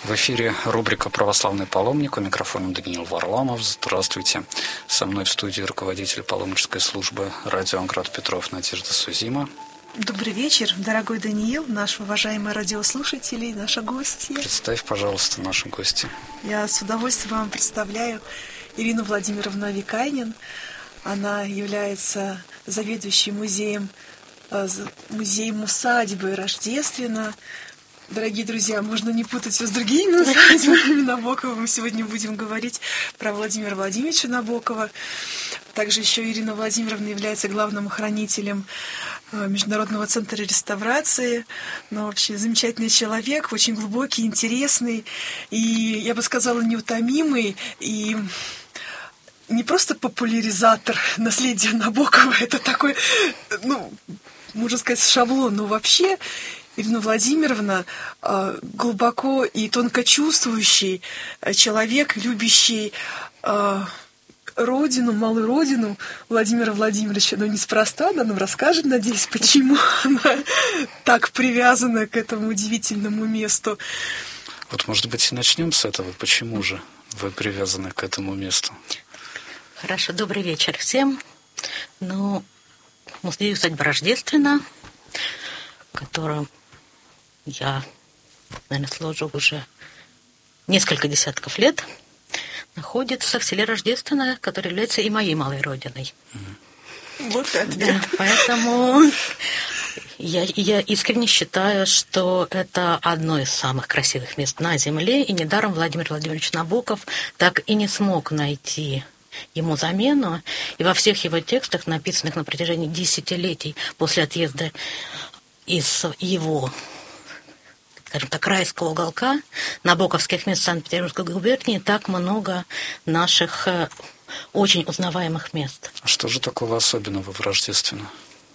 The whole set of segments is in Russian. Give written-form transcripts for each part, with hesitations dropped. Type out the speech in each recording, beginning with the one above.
В эфире рубрика «Православный паломник». У микрофона Даниил Варламов. Здравствуйте. Со мной в студии руководитель паломнической службы радио Анград Петров Надежда Сузима. Добрый вечер, дорогой Даниил, наши уважаемые радиослушатели, наши гости. Представь, пожалуйста, наши гости. Я с удовольствием вам представляю Ирину Владимировну Викайнин. Она является заведующей музеем усадьбы Рождествена. Дорогие друзья, можно не путать его с другими усадьбами Набокова. Мы сегодня будем говорить про Владимира Владимировича Набокова. Также еще Ирина Владимировна является главным хранителем Международного центра реставрации. Но вообще замечательный человек, очень глубокий, интересный и, я бы сказала, неутомимый. И не просто популяризатор наследия Набокова, это такой, можно сказать, шаблон, но вообще Ирина Владимировна глубоко и тонко чувствующий человек, любящий родину, малую родину Владимира Владимировича. Но неспроста, она нам расскажет, надеюсь, почему она так привязана к этому удивительному месту. Вот, может быть, и начнем с этого. Почему же вы привязаны к этому месту? Хорошо, добрый вечер всем. Музей усадьбы Рождествена, в котором я, наверное, служу уже несколько десятков лет, находится в селе Рождествено, которое является и моей малой родиной. Вот это. Да, поэтому я искренне считаю, что это одно из самых красивых мест на земле, и недаром Владимир Владимирович Набоков так и не смог найти ему замену, и во всех его текстах, написанных на протяжении десятилетий после отъезда из его, скажем так, райского уголка, набоковских мест Санкт-Петербургской губернии, так много наших очень узнаваемых мест. А что же такого особенного в Рождествено?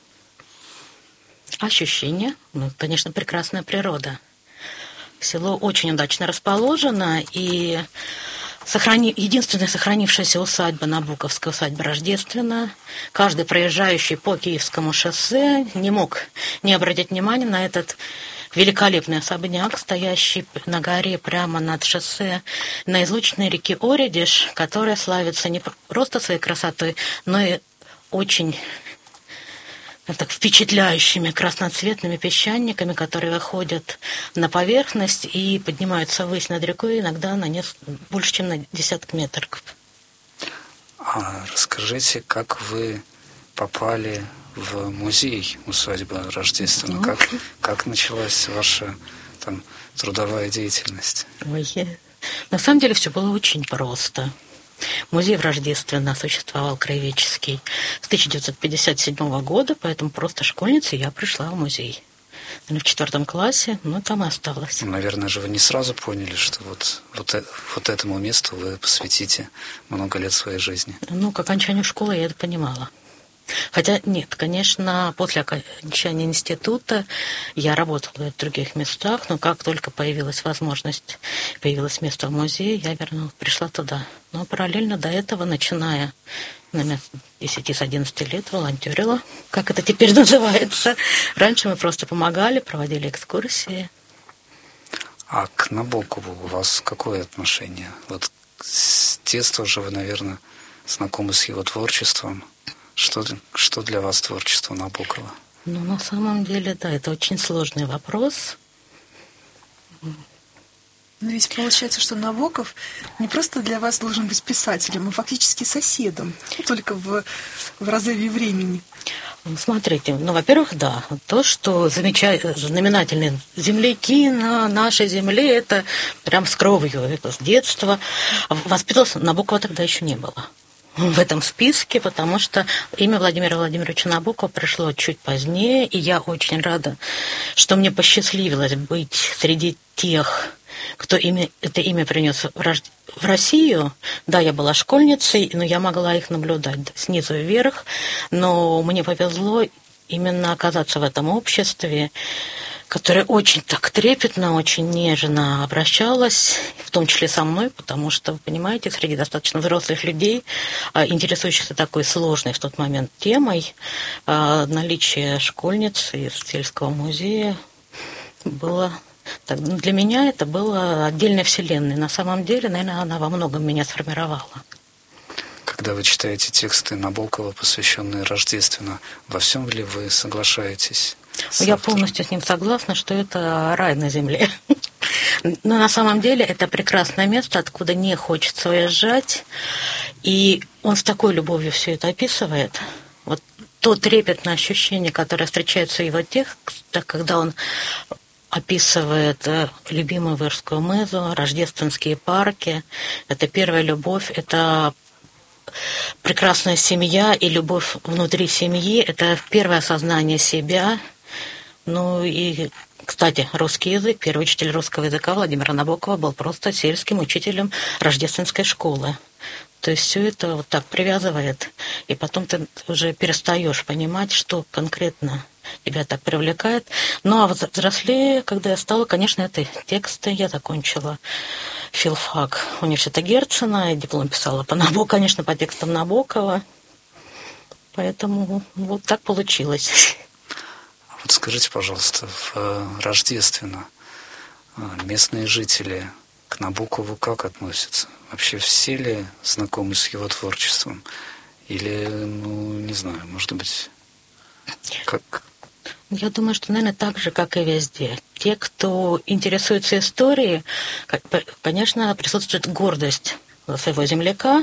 Ощущение, конечно, прекрасная природа. Село очень удачно расположено, и единственная сохранившаяся усадьба, Набоковская усадьба Рождествена. Каждый проезжающий по Киевскому шоссе не мог не обратить внимания на этот великолепный особняк, стоящий на горе прямо над шоссе на излученной реке Оредиш, которая славится не просто своей красотой, но и очень так впечатляющими красноцветными песчаниками, которые выходят на поверхность и поднимаются ввысь над рекой, иногда на больше, чем на десяток метров. А расскажите, как вы попали в музей усадьбы Рождествена? Как началась ваша трудовая деятельность? На самом деле все было очень просто. Музей в Рождествено существовал краеведческий с 1957 года, поэтому просто школьницей я пришла в музей. В 4 классе, там и осталась. Наверное же вы не сразу поняли, что вот этому месту вы посвятите много лет своей жизни. К окончанию школы я это понимала. Хотя нет, конечно, после окончания института я работала в других местах, но как только появилась возможность, появилось место в музее, я пришла туда. Но параллельно до этого, начиная, наверное, с 10-11 лет, волонтерила, как это теперь называется. Раньше мы просто помогали, проводили экскурсии. А к Набокову у вас какое отношение? Вот с детства же вы, наверное, знакомы с его творчеством. Что для вас творчество Набокова? На самом деле, да, это очень сложный вопрос. Но ведь получается, что Набоков не просто для вас должен быть писателем, а фактически соседом, только в разрыве времени. Смотрите, во-первых, да, то, что знаменательные земляки на нашей земле, это прям с кровью, это с детства. Воспитывался Набокова тогда еще не было в этом списке, потому что имя Владимира Владимировича Набокова пришло чуть позднее, и я очень рада, что мне посчастливилось быть среди тех, кто это имя принес в Россию. Да, я была школьницей, но я могла их наблюдать снизу вверх, но мне повезло именно оказаться в этом обществе, которое очень так трепетно, очень нежно обращалась, в том числе со мной, потому что, вы понимаете, среди достаточно взрослых людей, интересующихся такой сложной в тот момент темой, наличие школьниц из сельского музея было Для меня это было отдельной вселенной. На самом деле, наверное, она во многом меня сформировала. Когда вы читаете тексты Набокова, посвященные Рождественно, во всем ли вы соглашаетесь? Я полностью с ним согласна, что это рай на земле. Но на самом деле это прекрасное место, откуда не хочется уезжать. И он с такой любовью все это описывает. Вот то трепетное ощущение, которое встречается в его текстах, когда он описывает любимую Вырскую мызу, рождественские парки. Это первая любовь, это прекрасная семья и любовь внутри семьи. Это первое осознание себя. Ну и, кстати, русский язык, первый учитель русского языка Владимира Набокова был просто сельским учителем рождественской школы. То есть все это вот так привязывает, и потом ты уже перестаешь понимать, что конкретно тебя так привлекает. Ну а взрослее, когда я стала, конечно, это тексты. Я закончила филфак университета Герцена, и диплом писала конечно, по текстам Набокова. Поэтому вот так получилось. Вот скажите, пожалуйста, в Рождественно местные жители к Набокову как относятся? Вообще все ли знакомы с его творчеством? Или, не знаю, может быть, как? Я думаю, что, наверное, так же, как и везде. Те, кто интересуется историей, конечно, присутствует гордость за своего земляка,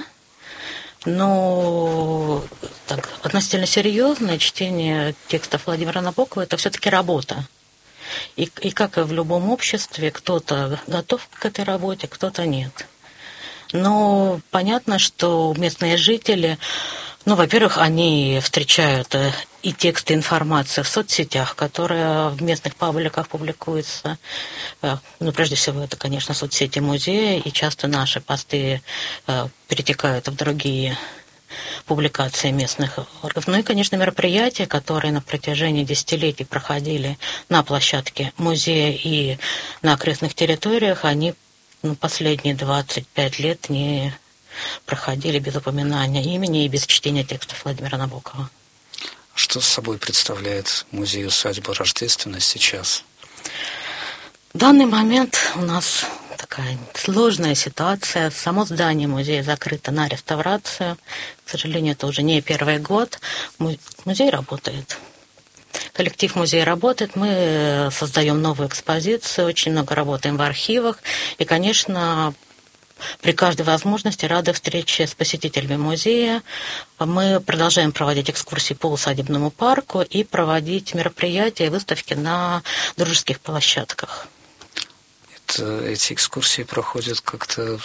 но так, относительно серьезное чтение текстов Владимира Набокова – это все-таки работа. И как и в любом обществе, кто-то готов к этой работе, кто-то нет. Но понятно, что местные жители, во-первых, они встречают и тексты, и информацию в соцсетях, которая в местных пабликах публикуется. Прежде всего, это, конечно, соцсети музея, и часто наши посты перетекают в другие публикации местных органов. Ну и, конечно, мероприятия, которые на протяжении десятилетий проходили на площадке музея и на окрестных территориях, они последние 25 лет не проходили без упоминания имени и без чтения текстов Владимира Набокова. Что с собой представляет музей-усадьба Рождественно сейчас? В данный момент у нас такая сложная ситуация. Само здание музея закрыто на реставрацию. К сожалению, это уже не первый год. Музей работает. Коллектив музея работает, мы создаем новую экспозицию, очень много работаем в архивах. И, конечно, при каждой возможности рады встрече с посетителями музея. Мы продолжаем проводить экскурсии по усадебному парку и проводить мероприятия и выставки на дружеских площадках. Эти экскурсии проходят как-то...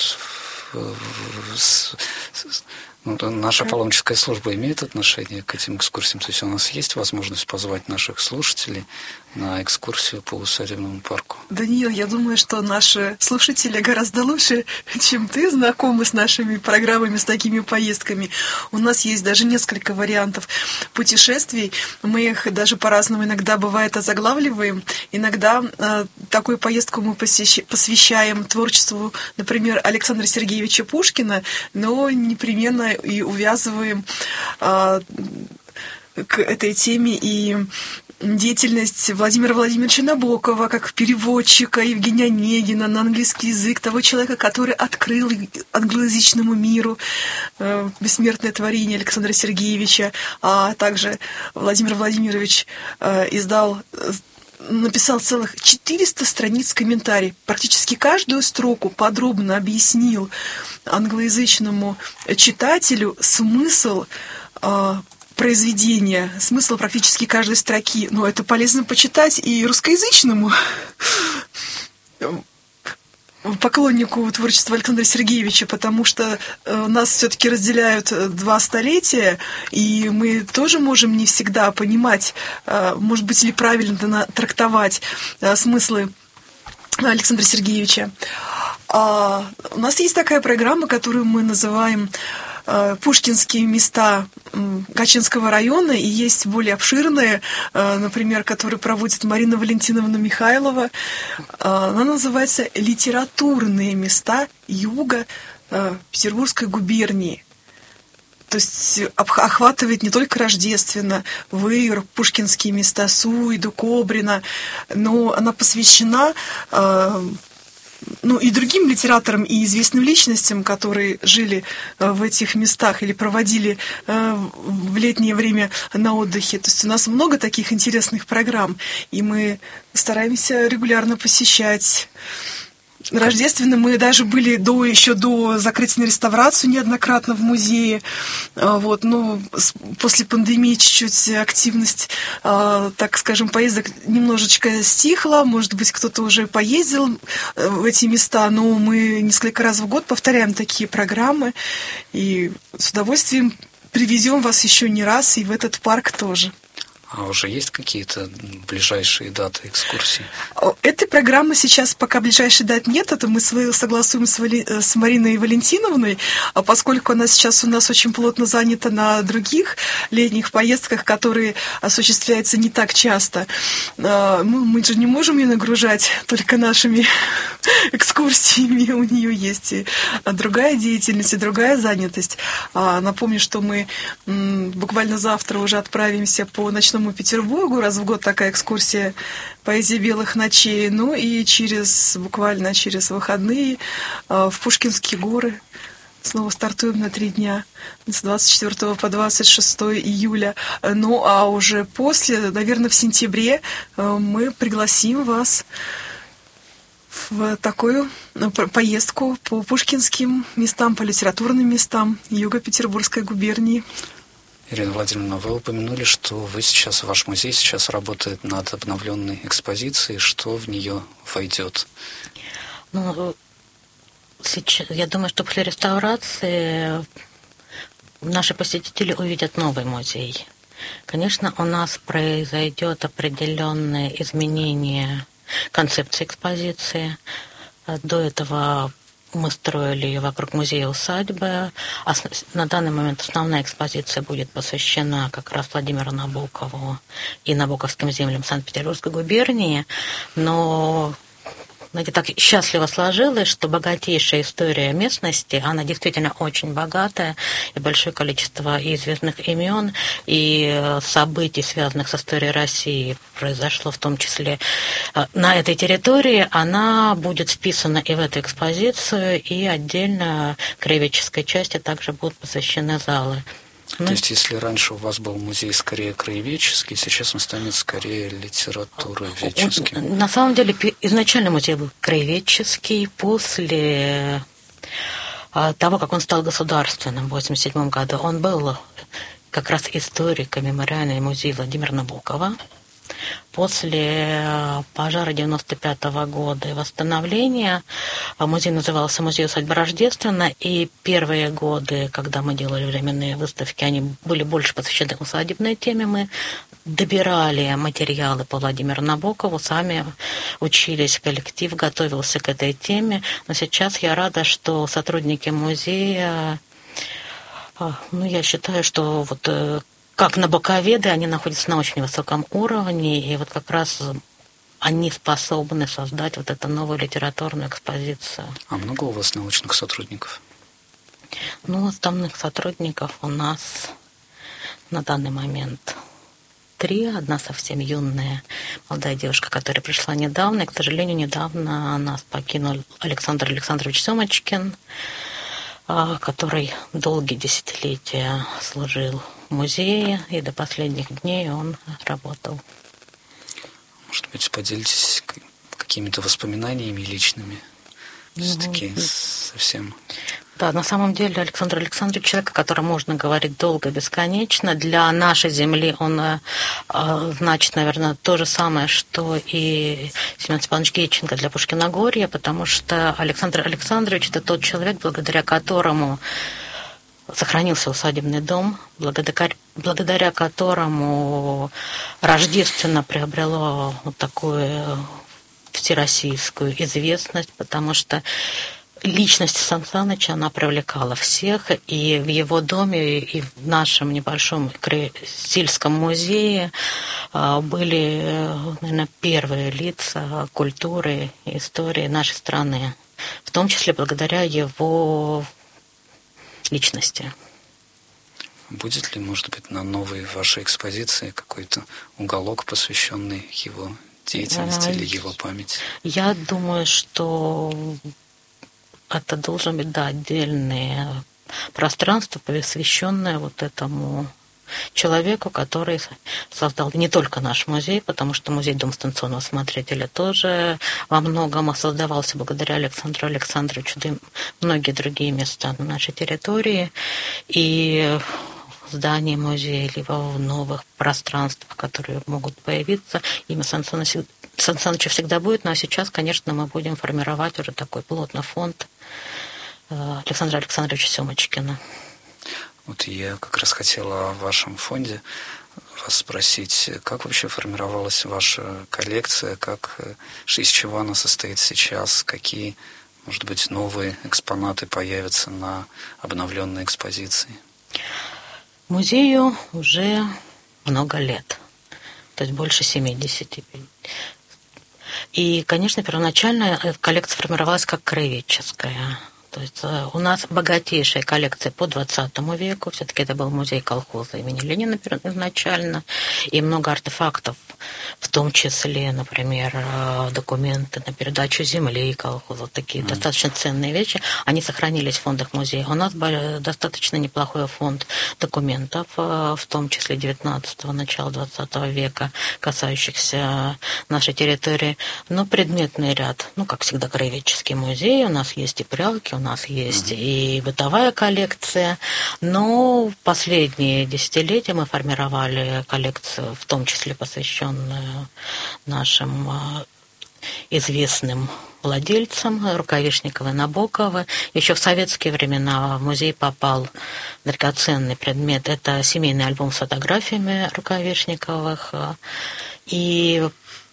наша паломническая служба имеет отношение к этим экскурсиям? То есть у нас есть возможность позвать наших слушателей на экскурсию по усадебному парку? Даниил, я думаю, что наши слушатели гораздо лучше, чем ты, знакомы с нашими программами, с такими поездками. У нас есть даже несколько вариантов путешествий. Мы их даже по-разному иногда бывает озаглавливаем. Иногда такую поездку мы посвящаем творчеству, например, Александра Сергеевича Пушкина, но непременно и увязываем к этой теме и деятельность Владимира Владимировича Набокова как переводчика, Евгения Онегина на английский язык, того человека, который открыл англоязычному миру бессмертное творение Александра Сергеевича, а также Владимир Владимирович написал целых 400 страниц комментариев. Практически каждую строку подробно объяснил англоязычному читателю смысл произведения, смысл практически каждой строки. Но это полезно почитать и русскоязычному поклоннику творчества Александра Сергеевича, потому что нас все-таки разделяют 2 столетия, и мы тоже можем не всегда понимать, может быть, или правильно трактовать смыслы Александра Сергеевича. У нас есть такая программа, которую мы называем «Пушкинские места Гатчинского района», и есть более обширные, например, которые проводит Марина Валентиновна Михайлова. Она называется «Литературные места юга Петербургской губернии». то есть охватывает не только Рождественно, Выер, пушкинские места, Суйду, Кобрина, но она посвящена и другим литераторам, и известным личностям, которые жили в этих местах или проводили в летнее время на отдыхе. То есть у нас много таких интересных программ, и мы стараемся регулярно посещать. Рождественно мы даже были еще до закрытия на реставрацию неоднократно в музее. Но после пандемии чуть-чуть активность, так скажем, поездок немножечко стихла. Может быть, кто-то уже поездил в эти места, но мы несколько раз в год повторяем такие программы. И с удовольствием привезем вас еще не раз и в этот парк тоже. А уже есть какие-то ближайшие даты экскурсий? Этой программы сейчас пока ближайшей дат нет. Это мы согласуем с Мариной Валентиновной, поскольку она сейчас у нас очень плотно занята на других летних поездках, которые осуществляются не так часто. Мы же не можем ее нагружать только нашими экскурсиями. У нее есть и другая деятельность, и другая занятость. Напомню, что мы буквально завтра уже отправимся по ночному Петербургу. Раз в год такая экскурсия «Поэзия белых ночей». И буквально через выходные в Пушкинские горы. Снова стартуем на 3 дня, с 24 по 26 июля. А уже после, наверное, в сентябре мы пригласим вас в такую поездку по пушкинским местам, по литературным местам Юго-Петербургской губернии. Ирина Владимировна, вы упомянули, что ваш музей сейчас работает над обновленной экспозицией. Что в нее войдет? Сейчас, я думаю, что после реставрации наши посетители увидят новый музей. Конечно, у нас произойдет определенное изменение концепции экспозиции. До этого мы строили ее вокруг музея-усадьбы. На данный момент основная экспозиция будет посвящена как раз Владимиру Набокову и набоковским землям Санкт-Петербургской губернии. Но, знаете, так счастливо сложилось, что богатейшая история местности, она действительно очень богатая, и большое количество и известных имен, и событий, связанных с историей России, произошло в том числе на этой территории. Она будет вписана и в эту экспозицию, и отдельно краеведческой части также будут посвящены залы. То есть, если раньше у вас был музей скорее краеведческий, сейчас он станет скорее литературоведческим? На самом деле, изначально музей был краеведческий. После того, как он стал государственным в 1987 году, он был как раз историко-мемориальный музей Владимира Набокова. После пожара 1995 года и восстановления музей назывался «Музей-усадьба Рождественно», и первые годы, когда мы делали временные выставки, они были больше посвящены усадебной теме. Мы добирали материалы по Владимиру Набокову, сами учились, коллектив готовился к этой теме. Но сейчас я рада, что сотрудники музея, я считаю, что как набоковеды, они находятся на очень высоком уровне, и как раз они способны создать эту новую литературную экспозицию. А много у вас научных сотрудников? Наставных сотрудников у нас на данный момент 3. Одна совсем юная молодая девушка, которая пришла недавно, и, к сожалению, недавно нас покинул Александр Александрович Семочкин, который долгие десятилетия служил в музее, и до последних дней он работал. Может быть, поделитесь какими-то воспоминаниями личными? Все-таки совсем... Да, на самом деле Александр Александрович человек, о котором можно говорить долго, бесконечно. Для нашей земли он значит, наверное, то же самое, что и Семен Степанович Гетченко для Пушкиногорья, потому что Александр Александрович – это тот человек, благодаря которому сохранился усадебный дом, благодаря которому Рождественно приобрело такую всероссийскую известность, потому что личность Сан Саныча, она привлекала всех, и в его доме, и в нашем небольшом сельском музее были, наверное, первые лица культуры и истории нашей страны, в том числе благодаря его личности. Будет ли, может быть, на новой вашей экспозиции какой-то уголок, посвященный его деятельности или его памяти? Я думаю, что это должен быть, да, отдельное пространство, посвященное вот этому человеку, который создал не только наш музей, потому что музей Дом станционного смотрителя тоже во многом создавался благодаря Александру Александровичу, да и многие другие места на нашей территории. И в здании музея, либо в новых пространствах, которые могут появиться, имя Сан Саныча всегда будет, но сейчас, конечно, мы будем формировать уже такой плотный фонд Александра Александровича Семочкина. Вот я как раз хотела о вашем фонде вас спросить, как вообще формировалась ваша коллекция, из чего она состоит сейчас, какие, может быть, новые экспонаты появятся на обновленной экспозиции? Музею уже много лет, то есть больше 70. И, конечно, первоначально коллекция формировалась как краеведческая. То есть у нас богатейшая коллекция по 20 веку. Все-таки это был музей колхоза имени Ленина изначально. И много артефактов, в том числе, например, документы на передачу земли колхоза. Такие достаточно ценные вещи. Они сохранились в фондах музея. У нас достаточно неплохой фонд документов, в том числе 19-го, начала 20 века, касающихся нашей территории. Но предметный ряд, как всегда, краеведческий музей. У нас есть и прялки, у нас есть и бытовая коллекция, но в последние десятилетия мы формировали коллекцию, в том числе посвященную нашим известным владельцам Рукавишниковой и Набоковой. Еще в советские времена в музей попал драгоценный предмет. Это семейный альбом с фотографиями Рукавишниковых. И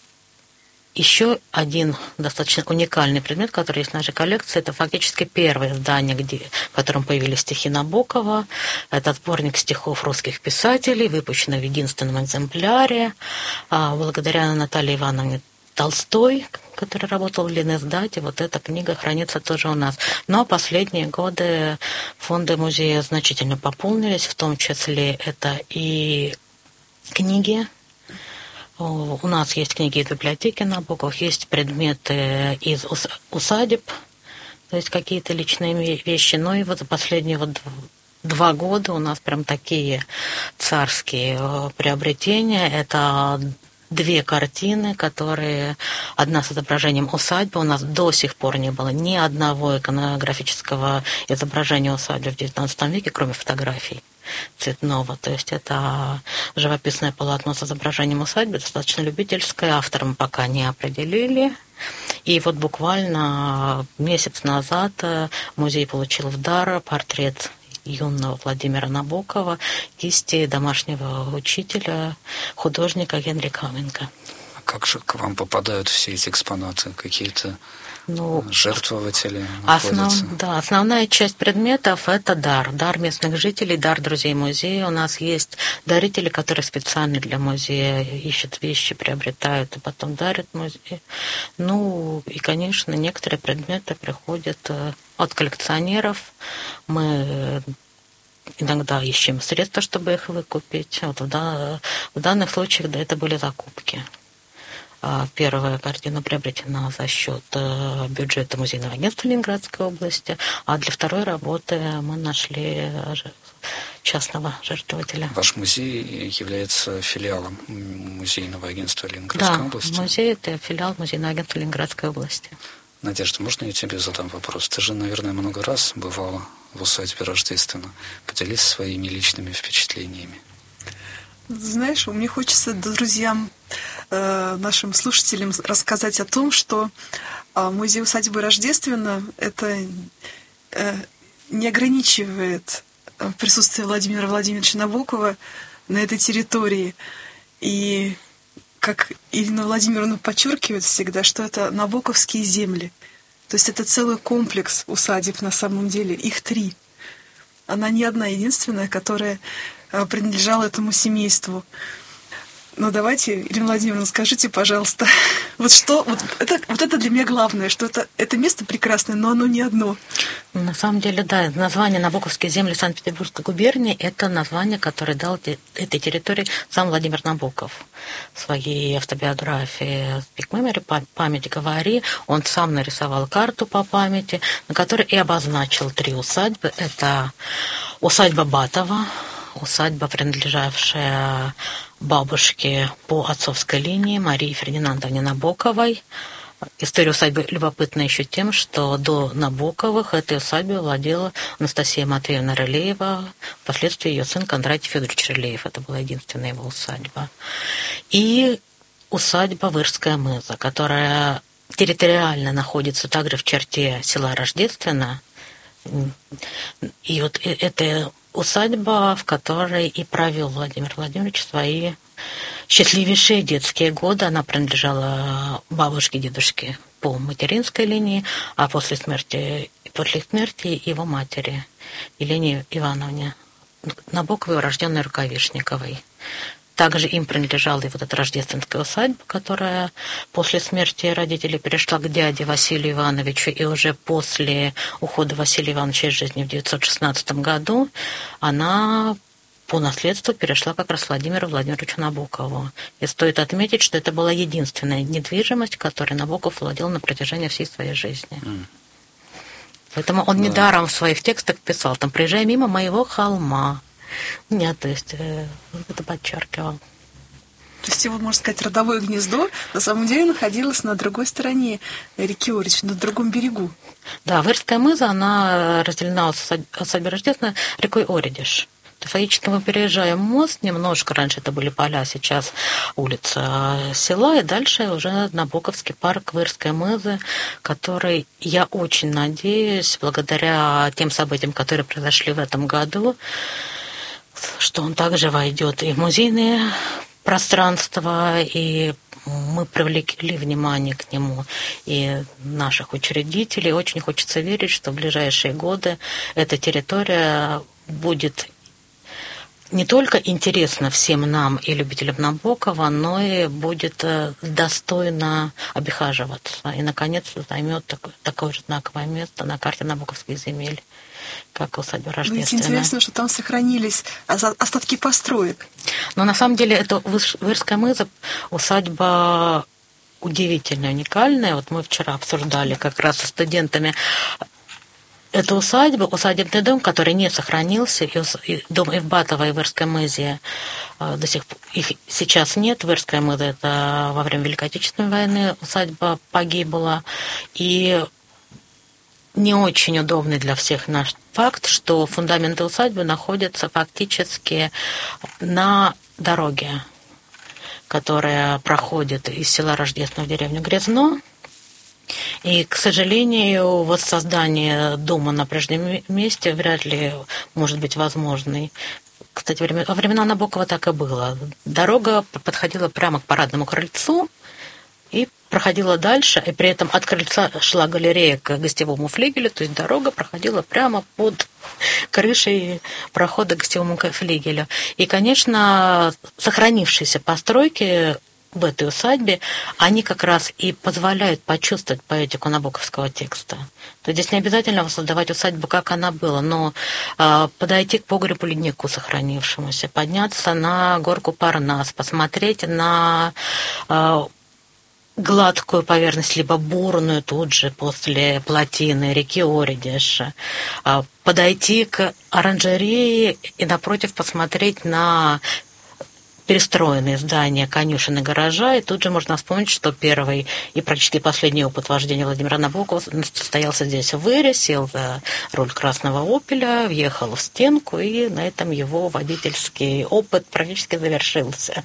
еще один достаточно уникальный предмет, который есть в нашей коллекции, это фактически первое издание, в котором появились стихи Набокова. Это сборник стихов русских писателей, выпущенный в единственном экземпляре. Благодаря Наталье Ивановне Толстой, который работал в Лениздате, вот эта книга хранится тоже у нас. Но последние годы фонды музея значительно пополнились, в том числе это и книги. У нас есть книги из библиотеки Набоков, есть предметы из усадеб, то есть какие-то личные вещи. Но и вот за последние 2 года у нас прям такие царские приобретения. Это 2 картины, которые... Одна с изображением усадьбы. У нас до сих пор не было ни одного иконографического изображения усадьбы в XIX веке, кроме фотографий цветного. То есть это живописное полотно с изображением усадьбы, достаточно любительское, автором пока не определили. И вот буквально месяц назад музей получил в дар портрет юного Владимира Набокова, кисти домашнего учителя, художника Генри Каменко. А как же к вам попадают все эти экспонаты? Какие-то жертвователи находятся? Основная часть предметов – это дар местных жителей, дар друзей музея. У нас есть дарители, которые специально для музея ищут вещи, приобретают и потом дарят музею. И, конечно, некоторые предметы приходят от коллекционеров. Мы иногда ищем средства, чтобы их выкупить. Вот в данных случаях, это были закупки. Первая картина приобретена за счет бюджета музейного агентства Ленинградской области, а для второй работы мы нашли частного жертвователя. Ваш музей является филиалом музейного агентства Ленинградской области? Да, музей – это филиал музейного агентства Ленинградской области. Надежда, можно я тебе задам вопрос? Ты же, наверное, много раз бывала в усадьбе Рождествена. Поделись своими личными впечатлениями. Знаешь, мне хочется друзьям, нашим слушателям рассказать о том, что музей усадьбы Рождествена это не ограничивает присутствие Владимира Владимировича Набокова на этой территории. И как Ирина Владимировна подчеркивает всегда, что это набоковские земли. То есть это целый комплекс усадеб на самом деле. Их 3. Она не одна единственная, которая принадлежала этому семейству. Ну, давайте, Ирина Владимировна, скажите, пожалуйста, вот это для меня главное, что это место прекрасное, но оно не одно. На самом деле, да, название «Набоковские земли Санкт-Петербургской губернии» – это название, которое дал этой территории сам Владимир Набоков. В своей автобиографии «Speak Memory», «Память говори», он сам нарисовал карту по памяти, на которой и обозначил 3 усадьбы. Это усадьба Батова, усадьба, принадлежавшая бабушке по отцовской линии Марии Фердинандовне Набоковой. История усадьбы любопытна еще тем, что до Набоковых этой усадьбой владела Анастасия Матвеевна Рылеева, впоследствии ее сын Кондратий Федорович Рылеев. Это была единственная его усадьба. И усадьба Вырская мыза, которая территориально находится также в черте села Рождественно. И вот это усадьба, в которой и провел Владимир Владимирович свои счастливейшие детские годы. Она принадлежала бабушке и дедушке по материнской линии, а после смерти его матери, Елене Ивановне Набоковой, урожденной Рукавишниковой. Также им принадлежала и вот эта рождественская усадьба, которая после смерти родителей перешла к дяде Василию Ивановичу, и уже после ухода Василия Ивановича из жизни в 1916 году она по наследству перешла как раз Владимиру Владимировичу Набокову. И стоит отметить, что это была единственная недвижимость, которой Набоков владел на протяжении всей своей жизни. Поэтому он недаром в своих текстах писал, там, «Проезжая мимо моего холма». Нет, то есть это подчеркивал. То есть его, можно сказать, родовое гнездо на самом деле находилось на другой стороне реки Оридж, на другом берегу. Да, Вырская мыза, она разделена от усадьбы Рождественной рекой Оридж. Фактически мы переезжаем мост, немножко раньше это были поля, сейчас улица села, и дальше уже Набоковский парк Вырской мызы, который, я очень надеюсь, благодаря тем событиям, которые произошли в этом году, что он также войдет и в музейное пространство, и мы привлекли внимание к нему и наших учредителей. Очень хочется верить, что в ближайшие годы эта территория будет не только интересна всем нам и любителям Набокова, но и будет достойно обихаживаться. И, наконец, займет такое же знаковое место на карте Набоковских земель, как усадьба Рождественная. Ведь интересно, что там сохранились остатки построек. Но на самом деле это Вырская мыза, усадьба удивительно уникальная. Вот мы вчера обсуждали как раз со студентами эту усадьбу, усадебный дом, который не сохранился, и дом Евбатова и Вырской мызе до сих пор их сейчас нет. Вырская мыза — это во время Великой Отечественной войны усадьба погибла, и не очень удобный для всех наш факт, что фундаменты усадьбы находятся фактически на дороге, которая проходит из села Рождественного в деревню Грязно. И, к сожалению, воссоздание дома на прежнем месте вряд ли может быть возможной. Кстати, во времена Набокова так и было. Дорога подходила прямо к парадному крыльцу и проходила дальше, и при этом от крыльца шла галерея к гостевому флигелю, то есть дорога проходила прямо под крышей прохода к гостевому флигелю. И, конечно, сохранившиеся постройки в этой усадьбе, они как раз и позволяют почувствовать поэтику набоковского текста. То есть здесь не обязательно воссоздавать усадьбу, как она была, но подойти к погребу-леднику сохранившемуся, подняться на горку Парнас, посмотреть на гладкую поверхность, либо бурную тут же после плотины реки Оридж, подойти к оранжерее и напротив посмотреть на перестроенные здания конюшен и гаража, и тут же можно вспомнить, что первый и практически последний опыт вождения Владимира Набокова состоялся здесь в Ире, сел за руль красного «Опеля», въехал в стенку, и на этом его водительский опыт практически завершился.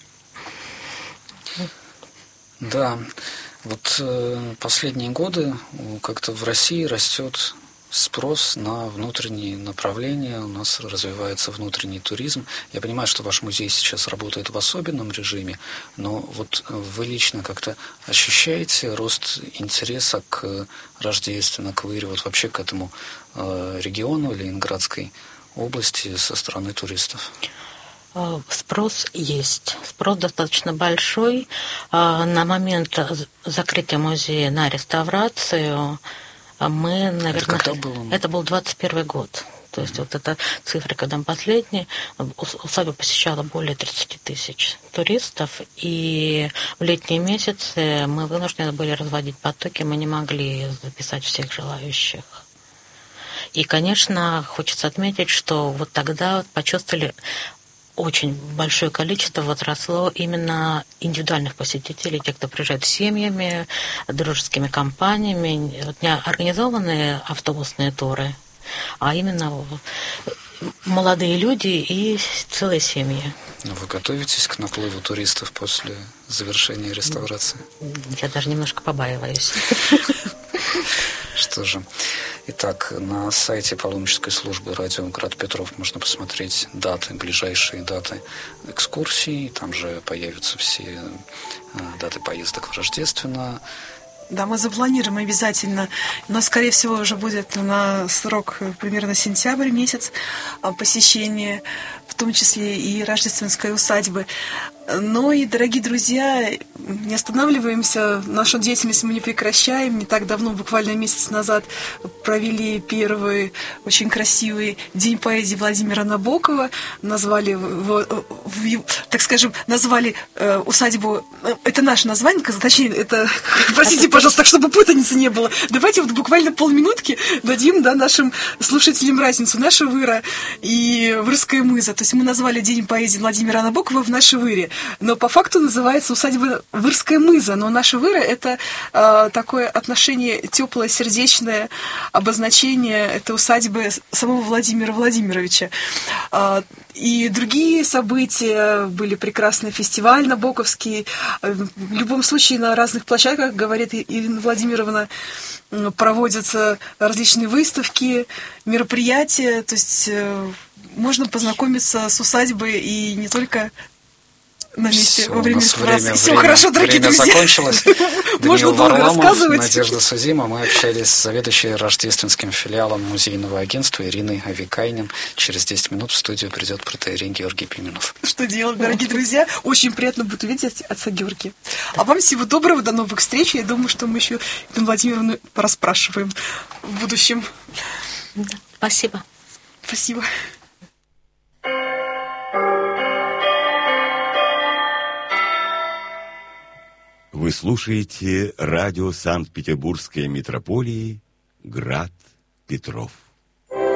Да, вот последние годы как-то в России растет спрос на внутренние направления, у нас развивается внутренний туризм. Я понимаю, что ваш музей сейчас работает в особенном режиме, но вот вы лично как-то ощущаете рост интереса к Рождественно, к Выре, вот вообще к этому региону Ленинградской области со стороны туристов? Спрос есть. Спрос достаточно большой. На момент закрытия музея на реставрацию мы, наверное... Это когда было? Это был 21 год. То есть вот эта цифра, когда мы последние, усадьбу посещала более 30 тысяч туристов, и в летние месяцы мы вынуждены были разводить потоки, мы не могли записать всех желающих. И, конечно, хочется отметить, что вот тогда почувствовали очень большое количество возросло именно индивидуальных посетителей, тех, кто приезжает с семьями, дружескими компаниями, не организованные автобусные туры, а именно молодые люди и целые семьи. Но вы готовитесь к наплыву туристов после завершения реставрации? Я даже немножко побаиваюсь. Что же. Итак, на сайте паломнической службы радио Град Петров можно посмотреть даты, ближайшие даты экскурсий. Там же появятся все даты поездок в Рождественно. Да, мы запланируем обязательно, но, скорее всего, уже будет на срок примерно сентябрь месяц посещения, в том числе и рождественской усадьбы. Но и, дорогие друзья, не останавливаемся, нашу деятельность мы не прекращаем. Не так давно, буквально месяц назад, провели первый очень красивый День поэзии Владимира Набокова. Назвали его, так скажем, назвали усадьбу... Это наше название, точнее, это... Простите, пожалуйста, так, чтобы путаницы не было. Давайте вот буквально полминутки дадим, да, нашим слушателям разницу. Наша выра и Вырская мыза. То есть мы назвали День поэзии Владимира Набокова в нашей выре. Но по факту называется усадьба Вырская мыза. Но наша выра — это такое отношение теплое, сердечное, обозначение этой усадьбы самого Владимира Владимировича. И другие события были прекрасный фестиваль набоковский. В любом случае на разных площадках, говорит Ирина Владимировна, проводятся различные выставки, мероприятия. То есть можно познакомиться с усадьбой и не только на месте во время реставрации. Все хорошо, дорогие друзья. Закончилось. Можно долго рассказывать. Надежда Сузима. Мы общались с заведующей рождественским филиалом музейного агентства Ириной Авикайнин. Через 10 минут в студию придет протоиерей Георгий Пименов. Что делать, дорогие друзья? Очень приятно будет увидеть отца Георгия. А вам всего доброго, до новых встреч. Я думаю, что мы еще Ирину Владимировну порасспрашиваем в будущем. Спасибо. Спасибо. Вы слушаете радио Санкт-Петербургской митрополии «Град Петров».